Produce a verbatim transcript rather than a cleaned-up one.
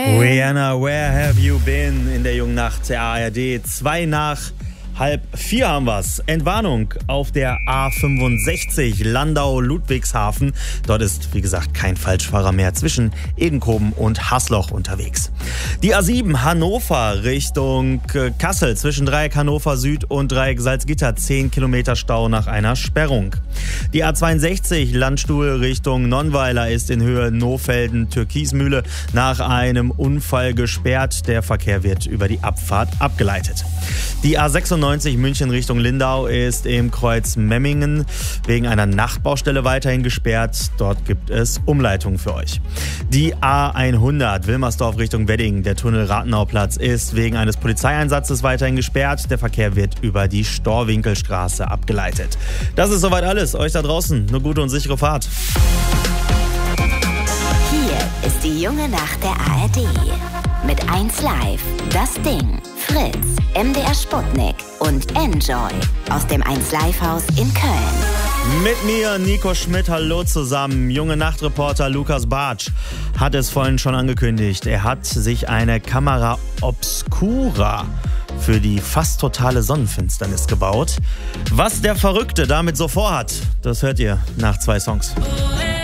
Rihanna, where have you been? In der jungen Nacht der A R D. Zwei nach halb vier haben wir's. Entwarnung auf der A fünfundsechzig Landau-Ludwigshafen. Dort ist, wie gesagt, kein Falschfahrer mehr zwischen Edenkoben und Hasloch unterwegs. Die A sieben Hannover Richtung Kassel zwischen Dreieck Hannover Süd und Dreieck Salzgitter. zehn Kilometer Stau nach einer Sperrung. Die A zweiundsechzig Landstuhl Richtung Nonnweiler ist in Höhe Nohfelden-Türkismühle nach einem Unfall gesperrt. Der Verkehr wird über die Abfahrt abgeleitet. Die A sechsundneunzig München Richtung Lindau ist im Kreuz Memmingen wegen einer Nachtbaustelle weiterhin gesperrt. Dort gibt es Umleitungen für euch. Die A hundert Wilmersdorf Richtung Wedding, der Tunnel Rathenauplatz, ist wegen eines Polizeieinsatzes weiterhin gesperrt. Der Verkehr wird über die Storwinkelstraße abgeleitet. Das ist soweit alles. Euch da draußen eine gute und sichere Fahrt. Hier ist die junge Nacht der A R D. Mit eins Live, das Ding, Fritz, M D R Sputnik und Enjoy aus dem eins Live Haus in Köln. Mit mir Nico Schmidt, hallo zusammen. Junge Nachtreporter Lukas Bartsch hat es vorhin schon angekündigt. Er hat sich eine Kamera Obscura für die fast totale Sonnenfinsternis gebaut. Was der Verrückte damit so vorhat, das hört ihr nach zwei Songs.